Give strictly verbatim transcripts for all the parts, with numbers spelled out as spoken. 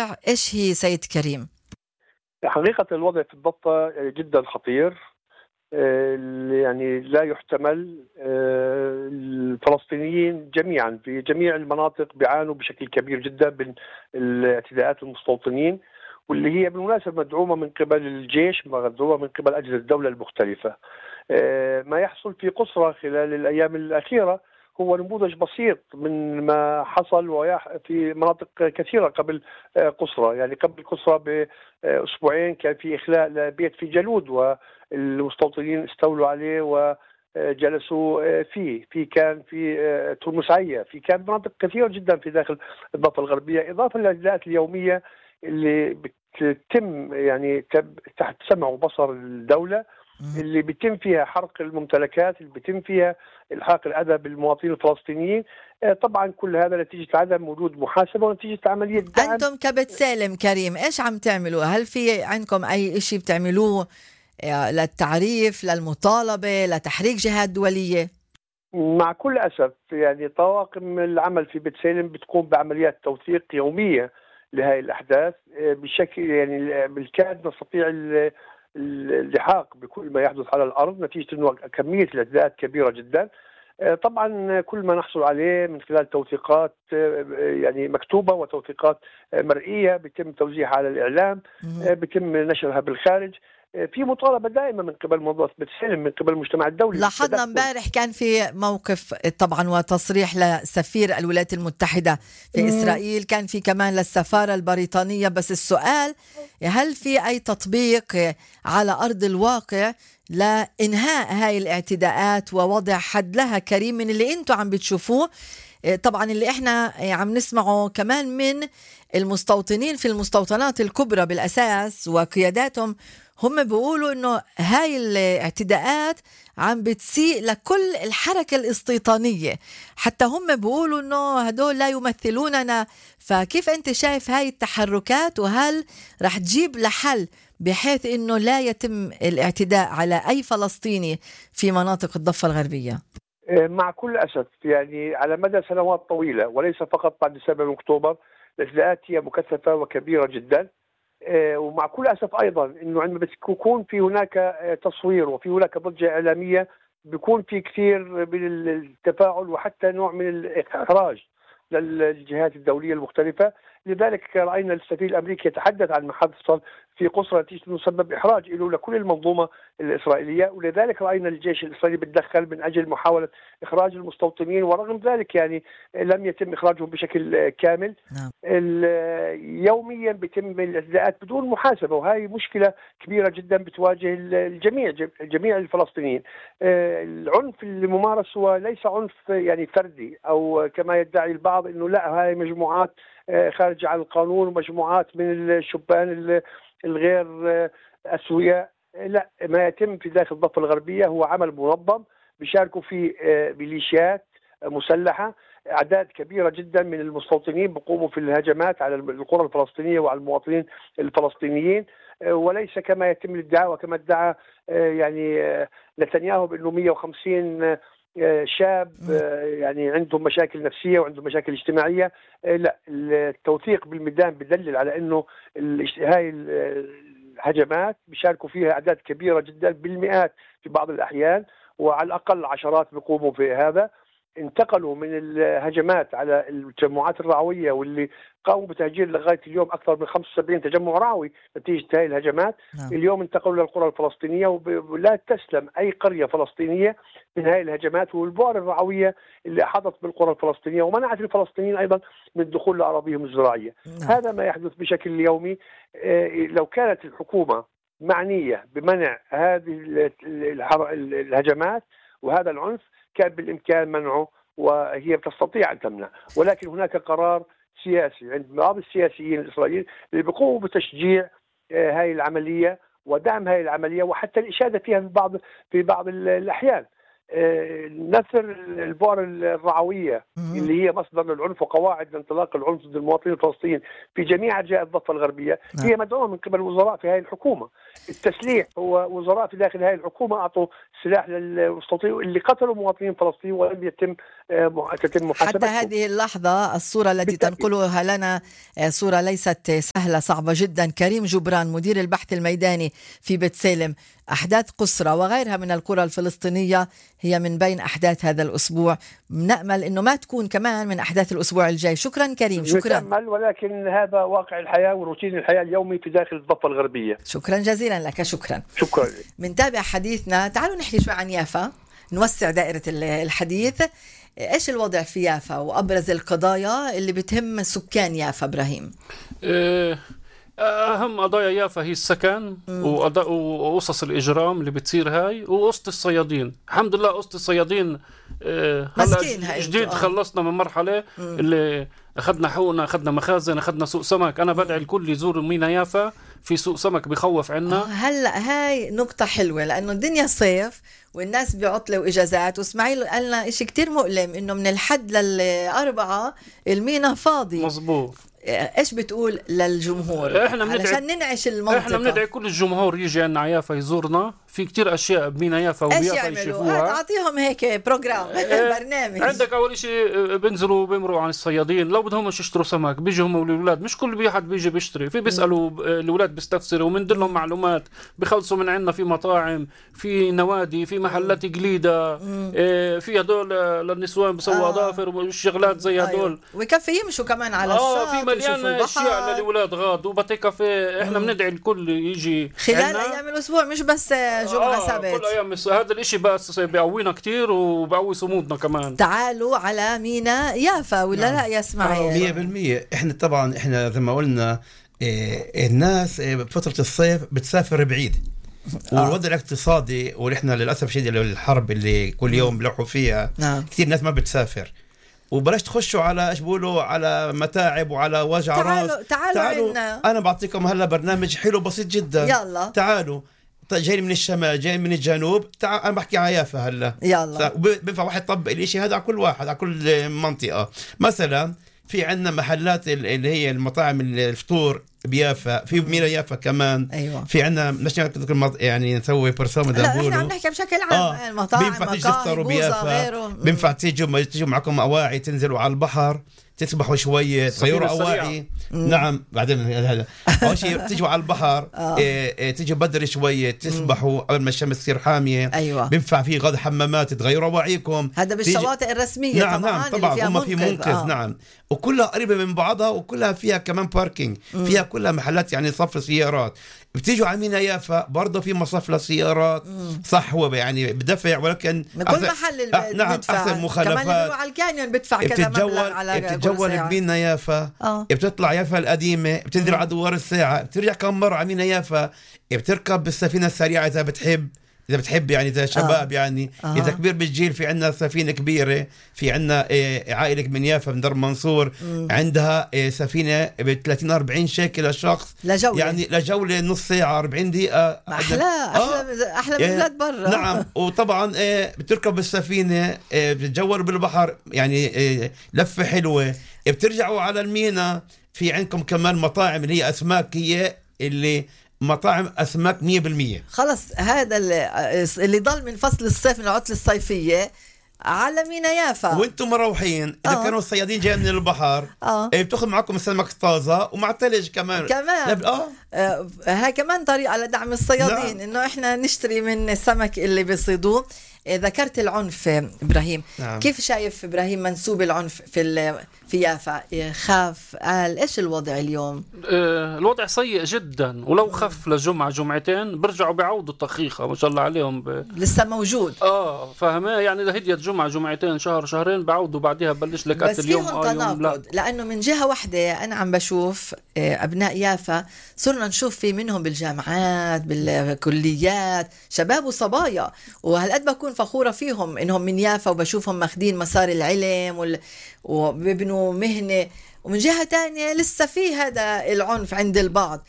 الواقع إيش هي سيد كريم؟ حقيقة الوضع في الضفة جدا خطير، يعني لا يحتمل. الفلسطينيين جميعا في جميع المناطق بيعانوا بشكل كبير جدا من الاعتداءات المستوطنين، واللي هي بالمناسبة مدعومة من قبل الجيش، مدعومة من قبل أجهزة الدولة المختلفة. ما يحصل في قسرة خلال الأيام الأخيرة هو نموذج بسيط من ما حصل في مناطق كثيرة قبل قسرة. يعني قبل قسرة بأسبوعين كان في إخلاء لبيت في جلود والمستوطنين استولوا عليه وجلسوا فيه. في كان في ترمسعية، في كان مناطق كثيرة جدا في داخل الضفة الغربية، إضافة للإعتداءات اليومية اللي بتتم يعني تحت سمع وبصر الدولة، اللي بيتم فيها حرق الممتلكات، اللي بيتم فيها الحاق الاذى بالمواطنين الفلسطينيين. طبعا كل هذا نتيجه عدم وجود محاسبه ونتيجه عمليه دعم. انتم كبيت سالم كريم ايش عم تعملوا؟ هل في عندكم اي شيء بتعملوه للتعريف، للمطالبه، لتحريك جهات دوليه؟ مع كل اسف يعني طواقم العمل في بيت سالم بتقوم بعمليات توثيق يوميه لهذه الاحداث بشكل يعني بالكاد نستطيع اللحاق بكل ما يحدث على الأرض، نتيجة أنه كمية الاعتداءات كبيرة جدا. طبعا كل ما نحصل عليه من خلال توثيقات يعني مكتوبة وتوثيقات مرئية بيتم توزيعها على الإعلام، بيتم نشرها بالخارج. في مطالبة دائمة من قبل منظمة بيت سالم، من قبل المجتمع الدولي. لاحظنا امبارح كان في موقف طبعا وتصريح لسفير الولايات المتحدة في إسرائيل، كان في كمان للسفارة البريطانية، بس السؤال هل في أي تطبيق على أرض الواقع لإنهاء هاي الاعتداءات ووضع حد لها كريم من اللي أنتوا عم بتشوفوه؟ طبعا اللي احنا عم نسمعه كمان من المستوطنين في المستوطنات الكبرى بالأساس وقياداتهم، هم بيقولوا انه هاي الاعتداءات عم بتسيء لكل الحركة الاستيطانية، حتى هم بيقولوا انه هدول لا يمثلوننا. فكيف انت شايف هاي التحركات، وهل رح تجيب لحل بحيث انه لا يتم الاعتداء على اي فلسطيني في مناطق الضفة الغربية؟ مع كل أسف يعني على مدى سنوات طويلة وليس فقط بعد سبعة من أكتوبر الاعتداءات هي مكثفة وكبيرة جدا. ومع كل أسف أيضا أنه عندما بيكون في هناك تصوير وفي هناك ضجة إعلامية بيكون في كثير من التفاعل وحتى نوع من الإحراج للجهات الدولية المختلفة. لذلك رأينا السفير الأمريكي يتحدث عن ما حصل في قسرة نتيجة أنه سبب إحراج له لكل المنظومة الإسرائيلية، ولذلك رأينا الجيش الإسرائيلي بتدخل من أجل محاولة إخراج المستوطنين، ورغم ذلك يعني لم يتم إخراجهم بشكل كامل. نعم. يوميا بيتم الاعتداءات بدون محاسبة، وهي مشكلة كبيرة جدا بتواجه الجميع جميع الفلسطينيين. العنف الممارس هو ليس عنف يعني فردي أو كما يدعي البعض أنه لا هاي مجموعات خارجة عن القانون ومجموعات من الشبان الغير أسوياء. لا، ما يتم في داخل الضفة الغربية هو عمل منظم بيشاركوا فيه ميليشيات مسلحة، أعداد كبيرة جدا من المستوطنين بيقوموا في الهجمات على القرى الفلسطينية وعلى المواطنين الفلسطينيين، وليس كما يتم الادعاء وكما ادعى يعني نتنياهو بأنه مئة وخمسين شاب يعني عندهم مشاكل نفسية وعندهم مشاكل اجتماعية. لا، التوثيق بالميدان بدلل على أنه هاي الهجمات بيشاركوا فيها أعداد كبيرة جدا بالمئات في بعض الأحيان، وعلى الأقل عشرات بيقوموا في هذا. انتقلوا من الهجمات على التجمعات الرعوية واللي قاموا بتهجير لغاية اليوم أكثر من خمسة وسبعين تجمع رعوي نتيجة هذه الهجمات. نعم. اليوم انتقلوا للقرى الفلسطينية، ولا تسلم أي قرية فلسطينية من هذه الهجمات والبؤر الرعوية اللي أحاطت بالقرى الفلسطينية ومنعت الفلسطينيين أيضا من الدخول لأراضيهم الزراعية. نعم. هذا ما يحدث بشكل يومي. لو كانت الحكومة معنية بمنع هذه الهجمات وهذا العنف كان بالإمكان منعه، وهي تستطيع أن تمنع، ولكن هناك قرار سياسي عند بعض السياسيين الإسرائيليين اللي بيقوموا بتشجيع هذه العملية ودعم هذه العملية وحتى الإشادة فيها في بعض في بعض الأحيان. نثر البؤر الرعوية اللي هي مصدر للعنف وقواعد لانطلاق العنف ضد المواطنين الفلسطينيين في جميع أرجاء الضفة الغربية هي مدعومة من قبل وزراء في هذه الحكومة. التسليح هو وزراء في داخل هذه الحكومة أعطوا سلاح للمستوطنين اللي قتلوا مواطنين فلسطينيين ولم يتم تتم محاسبتهم. حتى هذه اللحظة الصورة التي تنقلها لنا صورة ليست سهلة، صعبة جدا. كريم جبران مدير البحث الميداني في بيت سالم، أحداث قسرة وغيرها من القرى الفلسطينية هي من بين أحداث هذا الأسبوع، نأمل أنه ما تكون كمان من أحداث الأسبوع الجاي. شكرا كريم. شكرا. نأمل، ولكن هذا واقع الحياة وروتين الحياة اليومي في داخل الضفة الغربية. شكرا جزيلا لك. شكرا. شكرا. منتابع حديثنا، تعالوا نحكي شوي عن يافا، نوسع دائرة الحديث. إيش الوضع في يافا وأبرز القضايا اللي بتهم سكان يافا إبراهيم؟ إيه أهم قضايا يافا هي السكن وقصص الإجرام اللي بتصير هاي وقصة الصيادين. الحمد لله قصة الصيادين هلا جديد آه. خلصنا من مرحلة مم. اللي أخذنا حقوقنا، أخذنا مخازن، أخذنا سوق سمك. أنا بدعي الكل يزور مينا يافا، في سوق سمك بخوف عنا. آه هلا هاي نقطة حلوة لأنه الدنيا صيف والناس بعطلة وإجازات، وإسماعيل قال لنا إشي كتير مؤلم إنه من الحد للأربعة المينا فاضي. مظبوط. ايش بتقول للجمهور احنا علشان ننعش المنطقة؟ احنا بندعي كل الجمهور يجي عنا يافا يزورنا، في كتير اشياء بمينا يافا وبيافا يشوفوها. اعطيهم هيك بروجرام برنامج. عندك اول شيء بنزلوا بيمروا عن الصيادين، لو بدهم يشتروا سمك بيجوا هم والولاد، مش كل حد بيجي بيشتري، في بيسالوا الاولاد بيستفسروا ومندلهم معلومات، بيخلصوا من عندنا في مطاعم، في نوادي، في محلات جليده، اه في هدول للنسوان بسووا اظافر آه. والشغلات زي هدول. أيوه. ويكفي يمشوا كمان على اه في مليان اشياء للاولاد غاد وباتي كافيه. احنا بندعي الكل يجي خلال ايام الاسبوع، مش بس جمعة آه سبت. كل ايام. هذا الاشي بس بيقوينا كتير وبقوي صمودنا كمان. تعالوا على مينا يافا ولا نعم. لا يا اسماعيل؟ مية بالمية. احنا طبعا احنا زي ما قلنا إيه الناس إيه بفترة الصيف بتسافر بعيد آه. والوضع الاقتصادي ونحن للأسف شديد الحرب اللي كل يوم بلحوا فيها نعم. كثير ناس ما بتسافر، وبلاش تخشوا على ايش بيقولوا على متاعب وعلى وجع راس. تعالوا تعالوا, تعالوا انا بعطيكم هلا برنامج حلو بسيط جدا. يلا تعالوا. جاي من الشمال، جاي من الجنوب، تعال انا بحكي على يافا هلا. يلا بينفع واحد يطبق الاشي هذا على كل واحد على كل منطقه. مثلا في عندنا محلات اللي هي المطاعم الفطور بيافا، في مينا يافا كمان. أيوة. في عندنا مش يعني نسوي برسوم لا احنا عم نحكي بشكل عام آه. المطاعم بينفع تيجي تفطروا بيافا، بينفع تيجوا تيجوا معكم اواعي تنزلوا على البحر تسبحوا شويه تغيروا اواعي. نعم بعدين هذا اول شيء تيجوا على البحر آه. إيه إيه تيجوا بدري شويه تسبحوا قبل ما الشمس تصير حاميه. أيوة. بينفع في غاد حمامات تغيروا اواعيكم. هذا بالشواطئ الرسميه. نعم طبعا نعم طبعا هم في منقذ آه. نعم، وكلها قريبه من بعضها وكلها فيها كمان باركينج، فيها كلها محلات يعني صف سيارات. بتيجوا على مينا يافا برضه في مصف للسيارات. صح هو يعني بدفع ولكن من كل محل أه نعم احسن مخالفات. كمان على الكانيون بدفع كذا مبلغ على بتتجول بمينا يافا آه. بتطلع يافا القديمه بتنزل على دوار الساعه، بترجع كم مره على مينا يافا، بتركب بالسفينه السريعه اذا بتحب إذا بتحب يعني إذا شباب آه. يعني آه. إذا كبير بالجيل في عندنا سفينة كبيرة، في عندنا إيه عائلة من يافا من درب منصور مم. عندها إيه سفينة ب ثلاثين أربعين شيكل للشخص لجولة، يعني لجولة نص ساعة أربعين دقيقة. أحلى آه. أحلى أحلى من بلاد برا. نعم وطبعا إيه بتركب بالسفينة إيه بتتجول بالبحر يعني إيه لفة حلوة. بترجعوا على المينا في عندكم كمان مطاعم اللي هي أسماك، هي اللي مطاعم أسماك مية بالمية. خلص هذا اللي ضل من فصل الصيف من العطلة الصيفية على مينا يافا وانتم مروحين إذا آه. كانوا الصيادين جايين من البحر آه. بتاخذ معكم السمك طازة ومع الثلج كمان كمان آه. آه. هاي كمان طريقة لدعم الصيادين. نعم. إنه إحنا نشتري من السمك اللي بيصيدوه. ذكرت العنف إبراهيم. نعم. كيف شايف إبراهيم منسوب العنف في في يافا؟ خاف قال إيش الوضع اليوم؟ آه الوضع سيء جدا، ولو خف لجمعة جمعتين برجعوا بيعودوا الطخيخة ما شاء الله عليهم ب... لسه موجود. آه فاهمة يعني إذا هديت جمعة جمعتين شهر شهرين بعودوا بعدها ببلش لك قتل اليوم آه يوم لا. لأنه من جهة واحدة أنا عم بشوف أبناء يافا صرنا نشوف في منهم بالجامعات بالكليات شباب وصبايا، وهالقد بكون فخورة فيهم إنهم من يافا وبشوفهم ماخدين مسار العلم وال... وبيبنوا مهنة. ومن جهة تانية لسه في هذا العنف عند البعض.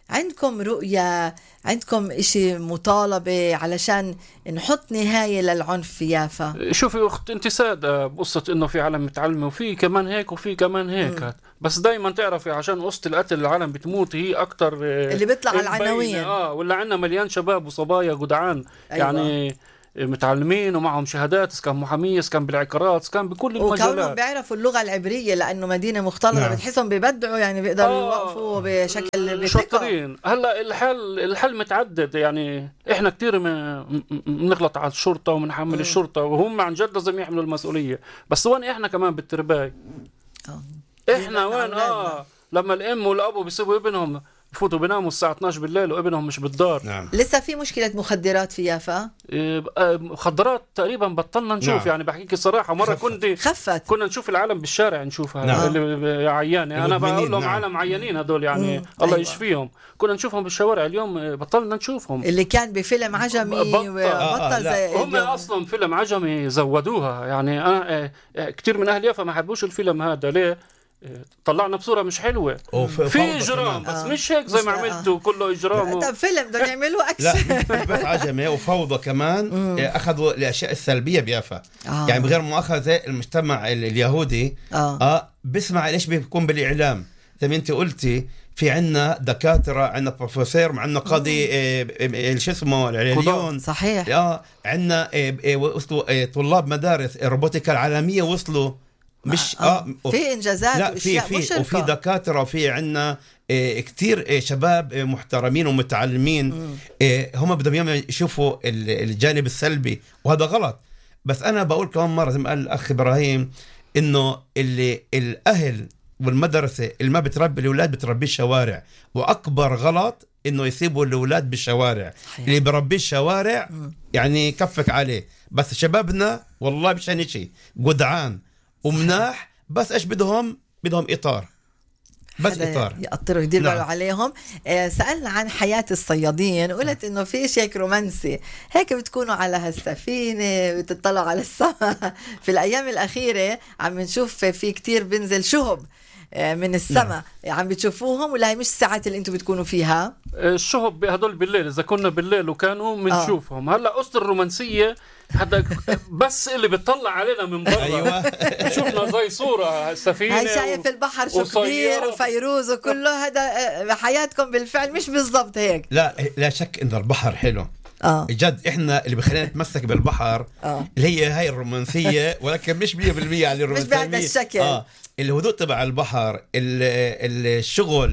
عندكم رؤية، عندكم إشي مطالبة علشان نحط نهاية للعنف في يافا؟ شوفي أخت، أنت سادة بقصة إنه في عالم متعلمة وفي كمان هيك وفي كمان هيك. م. بس دايما تعرفي عشان قصة القتل العالم بتموت هي أكتر اللي بيطلع على العناوين. آه ولا عنا مليان شباب وصبايا جدعان. أيوة. يعني متعلمين ومعهم شهادات، كان محامية، كان بالعقارات، كان بكل المجالات، وكانوا بيعرفوا اللغة العبرية لأنه مدينة مختلطة. نعم. بتحسهم بيبدعوا يعني بيقدروا آه يوقفوا بشكل شاطرين. هلا الحل الحل متعدد. يعني احنا كتير بنغلط على الشرطة وبنحمل م. الشرطة، وهم عن جد لازم يحملوا المسؤولية. بس وين احنا كمان بالترباية؟ اه احنا وين اه لما الام والابو بيسيبوا ابنهم بفوتوا بيناموا الساعة اثناشر بالليل وابنهم مش بالدار. نعم. لسه في مشكلة مخدرات في يافا؟ مخدرات تقريبا بطلنا نشوف. نعم. يعني بحكيك الصراحة مرة كنت خفت كنا نشوف العالم بالشارع نشوفها. نعم. اللي عيان يعني أنا بقول لهم. نعم. عالم عيانين هدول يعني. مم. الله. أيوة. يشفيهم. كنا نشوفهم بالشوارع، اليوم بطلنا نشوفهم. اللي كان بفيلم عجمي بطل, بطل آه زي هم أصلا فيلم عجمي زودوها. يعني أنا كتير من أهل يافا ما حبوش الفيلم هذا. ليه؟ طلعنا بصورة مش حلوة، في إجرام بس آه. مش هيك زي ما عملتوا. آه. كله إجرام. طب فيلم بدهم يعملوا أكشن. لا بس عجمي وفوضى كمان. أخذوا الأشياء السلبية بيافا. آه. يعني بغير مؤاخذة المجتمع اليهودي آه. آه بسمع ليش بيكون بالإعلام زي ما أنت قلتي. في عنا دكاترة، عنا بروفيسور، عنا قاضي آه شو اسمه العليون. صحيح. آه عنا آه آه وصلوا آه طلاب مدارس الروبوتيكا العالمية وصلوا. مش آه. آه. في انجازات. لا في في وفي دكاتره، وفي عندنا إيه كتير إيه شباب إيه محترمين ومتعلمين. إيه هم بدهم يشوفوا الجانب السلبي وهذا غلط. بس انا بقول كمان مره زي ما قال الاخ ابراهيم انه اللي الاهل والمدرسه اللي ما بتربي الاولاد بتربي الشوارع، واكبر غلط انه يسيبوا الاولاد بالشوارع. حياتي. اللي بربي الشوارع م. يعني كفك عليه. بس شبابنا والله مشان شيء جدعان ومناح، بس ايش بدهم؟ بدهم اطار، بس اطار يقطروا يديروا نعم. عليهم. آه سالنا عن حياه الصيادين، قلت انه في شيء هيك رومانسي، هيك بتكونوا على هالسفينه بتطلعوا على السماء. في الايام الاخيره عم نشوف في كتير بنزل شهب من السماء. نعم. عم بتشوفوهم ولا هي مش الساعات اللي انتم بتكونوا فيها؟ الشهب هدول بالليل، اذا كنا بالليل وكانوا بنشوفهم. آه. هلا قصة الرومانسية هذا بس اللي بتطلع علينا من برا. أيوة. شفنا زي صورة السفينة هاي شايف البحر شو كبير وفيروز وكله. هذا حياتكم بالفعل مش بالضبط هيك. لا لا شك ان البحر حلو. آه. جد احنا اللي بخلينا نتمسك بالبحر آه. اللي هي هاي الرومانسية، ولكن مش مية بالمية على الرومانسية. مش بهذا الشكل. آه. الهدوء تبع البحر، الشغل،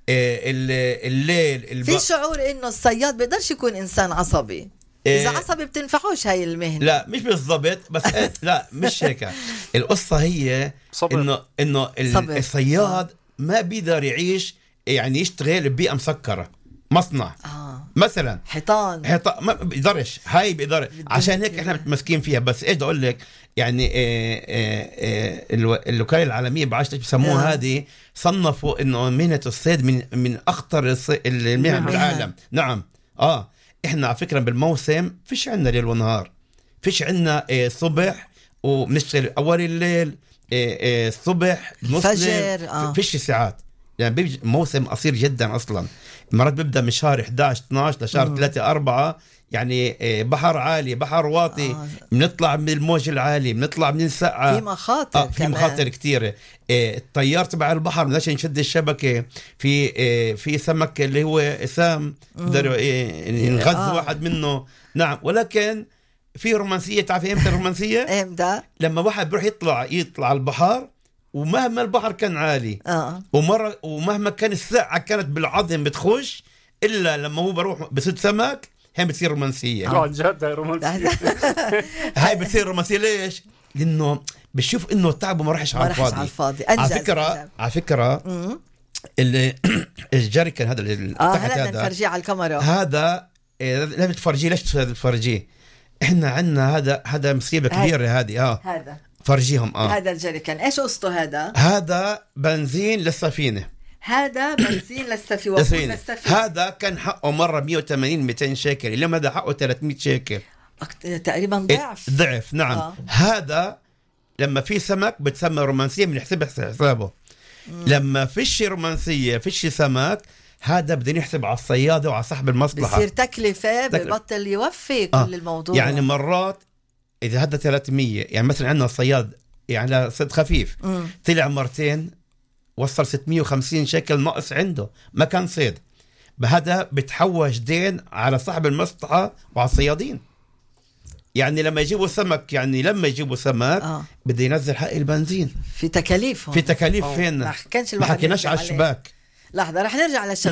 الليل الب... في شعور انه الصياد بيقدرش يكون انسان عصبي. اذا عصبي بتنفعوش هاي المهنه. لا مش بالضبط. بس لا مش هيك. القصه هي صبر. انه انه الصياد ما بيقدر يعيش يعني يشتغل ببيئه مسكره، مصنع آه. مثلا حيطان حيطان ما بيقدرش. هاي بيقدر. عشان هيك احنا متمسكين فيها. بس ايش بدي اقول لك يعني إيه إيه الوكاله العالميه بعرفش بسموها هذه، صنفوا انه مهنه الصيد من من اخطر المهن بالعالم. نعم. اه احنا على فكره بالموسم فيش عندنا ليل ونهار، فيش عندنا إيه صبح وبنشتغل اول الليل إيه إيه الصبح نص الليل. آه. فيش ساعات. يعني بيجي موسم قصير جدا اصلا. مرات بيبدا من شهر إحدى عشر اثني عشر لشهر ثلاثة أربعة. يعني بحر عالي بحر واطي. آه. بنطلع من الموج العالي، بنطلع من السقعة. في مخاطر آه في مخاطر كتيرة. آه الطيار تبع البحر بدناش نشد الشبكة. في آه في سمك اللي هو سام بقدروا آه ينغذ آه. واحد منه. نعم. ولكن في رومانسية. تعرفي امتى الرومانسية؟ امتى؟ لما واحد بيروح يطلع يطلع على البحر، ومهما البحر كان عالي آه. ومرة ومهما كان الساعة كانت بالعظم بتخش، إلا لما هو بروح بصيد سمك هاي بتصير رومانسية. اه جد هاي رومانسية. هاي بتصير رومانسية. ليش؟ لأنه بشوف إنه تعبه ما راحش على الفاضي. على الفاضي. على فكرة على فكرة اللي الجريكن هذا اللي آه تحت هذا نفرجيه على الكاميرا. هذا لازم تفرجيه. ليش تفرجيه؟ إحنا عنا هذا هذا مصيبة كبيرة هذه. اه هذا فرجيهم. اه هذا الجريكن ايش قصته؟ هذا هذا بنزين للسفينة. هذا بنزين للسفينة. هذا كان حقه مرة مية وثمانين مئتين شيكل، اليوم هذا حقه ثلاثمئة شيكل تقريبا ضعف. ضعف. نعم. آه. هذا لما في سمك بتسمى رومانسية بنحسبها حسابه. مم. لما فيش رومانسية فيش سمك، هذا بدنا نحسب على الصيادة وعلى صاحب المصلحة، بصير تكلفة ببطل يوفي كل آه. الموضوع. يعني مرات إذا هذا ثلاثمية، يعني مثلا عندنا صياد يعني صيد خفيف م. طلع مرتين وصل ستمية وخمسين شكل ناقص عنده، ما كان صيد، بهذا بتحوش دين على صاحب المصلحة وعلى الصيادين. يعني لما يجيبوا سمك، يعني لما يجيبوا سمك آه. بده ينزل حق البنزين، في تكاليف، في تكاليف فين؟ ما حكيناش على الشباك. لحظة رح نرجع للشباك.